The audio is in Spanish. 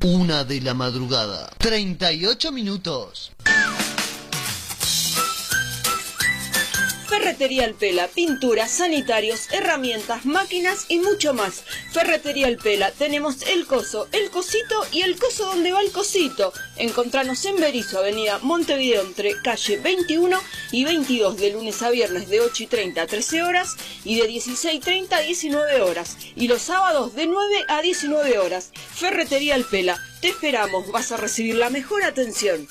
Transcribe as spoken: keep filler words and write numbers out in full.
Una de la madrugada. treinta y ocho minutos. Ferretería El Pela, pinturas, sanitarios, herramientas, máquinas y mucho más. Ferretería El Pela, tenemos el coso, el cosito y el coso donde va el cosito. Encontranos en Berisso, avenida Montevideo, entre calle veintiuno y veintidós, de lunes a viernes de ocho y treinta a trece horas y de dieciséis y treinta a diecinueve horas. Y los sábados de nueve a diecinueve horas. Ferretería El Pela, te esperamos, vas a recibir la mejor atención.